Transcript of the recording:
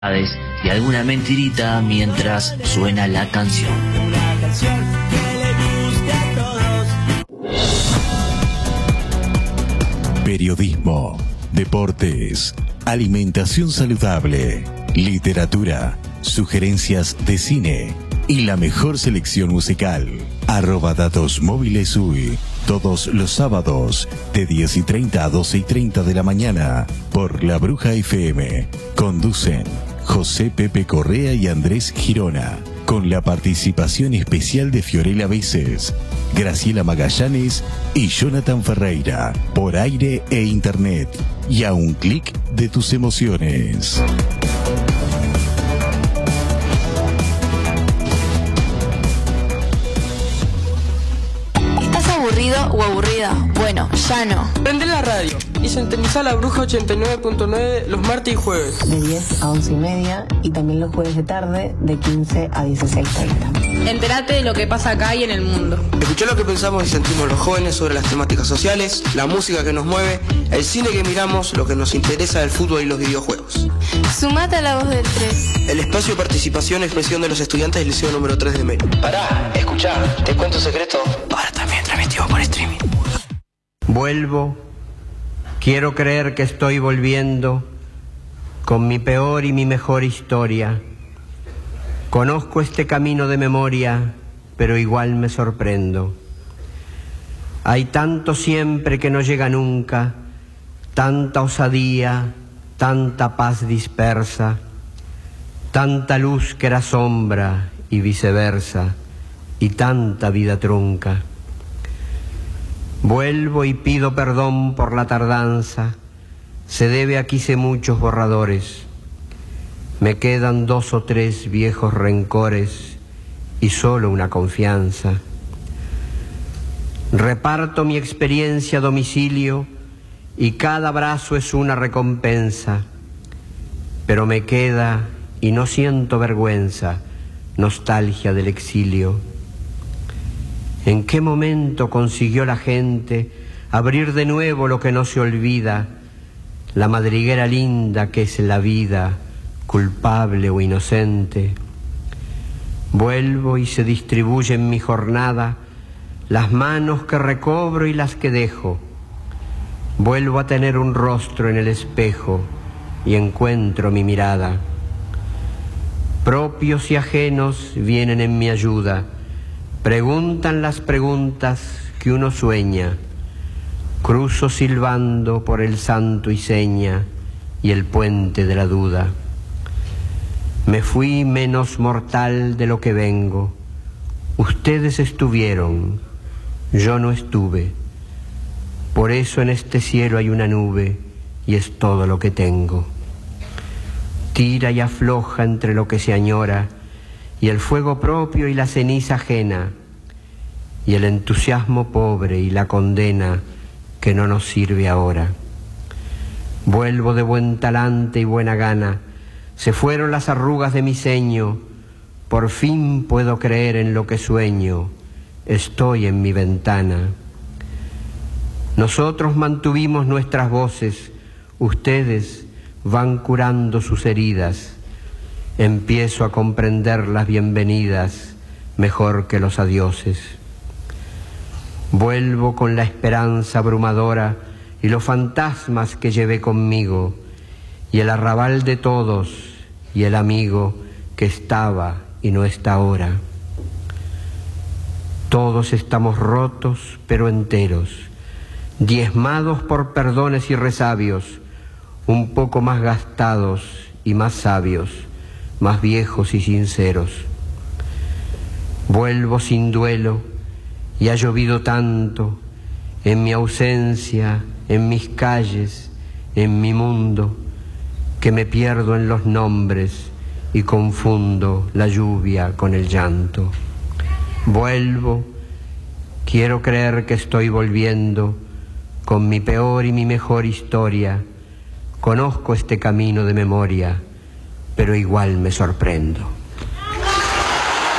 y alguna mentirita mientras suena la canción. Periodismo, deportes, alimentación saludable, literatura, sugerencias de cine y la mejor selección musical. @datosmóviles.uy, todos los sábados de 10:30 a 12:30 de la mañana por La Bruja FM. Conducen José Pepe Correa y Andrés Girona, con la participación especial de Fiorella Veces, Graciela Magallanes y Jonathan Ferreira, por aire e internet, y a un clic de tus emociones. ¿Estás aburrido o aburrida? Bueno, ya no. Prende la radio y sintoniza La Bruja 89.9 los martes y jueves. De 10 a 11:30 y también los jueves de tarde de 15 a 16:30. Entérate de lo que pasa acá y en el mundo. Escuchá lo que pensamos y sentimos los jóvenes sobre las temáticas sociales, la música que nos mueve, el cine que miramos, lo que nos interesa del fútbol y los videojuegos. Sumate a La Voz del 3. El espacio de participación y expresión de los estudiantes del Liceo número 3 de Mérida. Pará, escuchá, te cuento un secreto. Ahora también transmitido por streaming. Vuelvo, quiero creer que estoy volviendo con mi peor y mi mejor historia. Conozco este camino de memoria, pero igual me sorprendo. Hay tanto siempre que no llega nunca, tanta osadía, tanta paz dispersa, tanta luz que era sombra y viceversa, y tanta vida trunca. Vuelvo y pido perdón por la tardanza, se debe a que hice muchos borradores. Me quedan 2 o 3 viejos rencores y solo una confianza. Reparto mi experiencia a domicilio y cada abrazo es una recompensa, pero me queda, y no siento vergüenza, nostalgia del exilio. ¿En qué momento consiguió la gente abrir de nuevo lo que no se olvida, la madriguera linda que es la vida, culpable o inocente? Vuelvo y se distribuye en mi jornada las manos que recobro y las que dejo. Vuelvo a tener un rostro en el espejo y encuentro mi mirada. Propios y ajenos vienen en mi ayuda, preguntan las preguntas que uno sueña. Cruzo silbando por el santo y seña y el puente de la duda. Me fui menos mortal de lo que vengo. Ustedes estuvieron, yo no estuve. Por eso en este cielo hay una nube y es todo lo que tengo. Tira y afloja entre lo que se añora y el fuego propio y la ceniza ajena, y el entusiasmo pobre y la condena que no nos sirve ahora. Vuelvo de buen talante y buena gana, se fueron las arrugas de mi ceño, por fin puedo creer en lo que sueño, estoy en mi ventana. Nosotros mantuvimos nuestras voces, ustedes van curando sus heridas. Empiezo a comprender las bienvenidas mejor que los adioses. Vuelvo con la esperanza abrumadora y los fantasmas que llevé conmigo, y el arrabal de todos y el amigo que estaba y no está ahora. Todos estamos rotos pero enteros, diezmados por perdones y resabios, un poco más gastados y más sabios, más viejos y sinceros. Vuelvo sin duelo y ha llovido tanto, en mi ausencia, en mis calles, en mi mundo, que me pierdo en los nombres y confundo la lluvia con el llanto. Vuelvo, quiero creer que estoy volviendo con mi peor y mi mejor historia. Conozco este camino de memoria, pero igual me sorprendo.